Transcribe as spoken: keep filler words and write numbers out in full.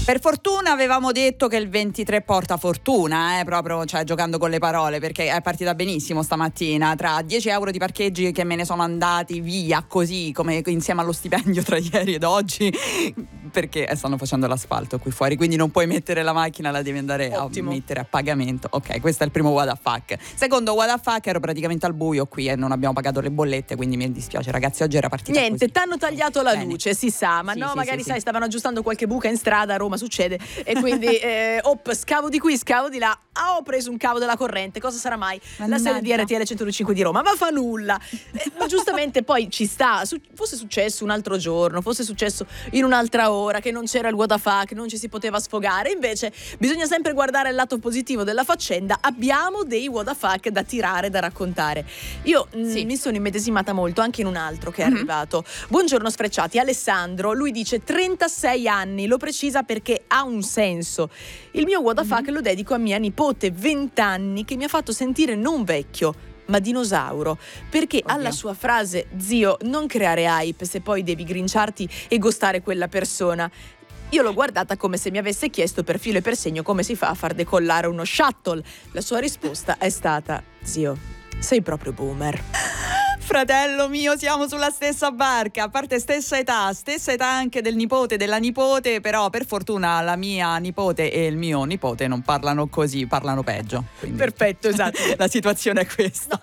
Per fortuna avevamo detto che il ventitré porta fortuna, eh, proprio, cioè giocando con le parole, perché è partita benissimo stamattina, tra dieci euro di parcheggi che me ne sono andati via così, come insieme allo stipendio tra ieri ed oggi, perché stanno facendo l'asfalto qui fuori, quindi non puoi mettere la macchina, la devi andare Ottimo. a mettere a pagamento. Ok, questo è il primo what the fuck. Secondo what the fuck, ero praticamente al buio qui e non abbiamo pagato le bollette, quindi mi dispiace ragazzi, oggi era partita Niente, così. t'hanno tagliato la Bene. luce, si sa, ma Sì, no, sì, magari sì, sai, sì. stavano aggiustando qualche buca in strada, a Roma succede, e quindi eh, op, scavo di qui, scavo di là, ah, ho preso un cavo della corrente, cosa sarà mai? La sede di Mannaggia. R T L centodue e cinque di Roma, ma fa nulla. Eh, ma giustamente poi ci sta, su- fosse successo un altro giorno, fosse successo in un'altra ora, che non c'era il what the fuck, non ci si poteva sfogare, invece bisogna sempre guardare il lato positivo della faccenda, abbiamo dei what the fuck da tirare, da raccontare. Io mh, Sì. mi sono immedesimata molto anche in un altro che è Mhm. arrivato. Buongiorno sfrecciati, Alessandro, lui dice trentasei anni, lo precisa perché ha un senso. Il mio what the fuck lo dedico a mia nipote, venti anni, che mi ha fatto sentire non vecchio, ma dinosauro, perché Oddio. alla sua frase zio non creare hype se poi devi grinciarti e gostare quella persona, io l'ho guardata come se mi avesse chiesto per filo e per segno come si fa a far decollare uno shuttle. La sua risposta è stata: zio, sei proprio boomer. Fratello mio, siamo sulla stessa barca, a parte stessa età, stessa età anche del nipote, della nipote, però per fortuna la mia nipote e il mio nipote non parlano così, parlano peggio. Quindi Perfetto, esatto. la situazione è questa.